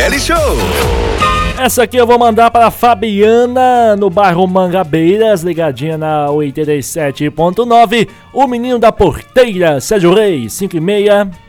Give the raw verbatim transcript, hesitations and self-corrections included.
Show. Essa aqui eu vou mandar para Fabiana, no bairro Mangabeiras, ligadinha na oitenta e sete ponto nove. O menino da porteira, Sérgio Reis, cinco e meia.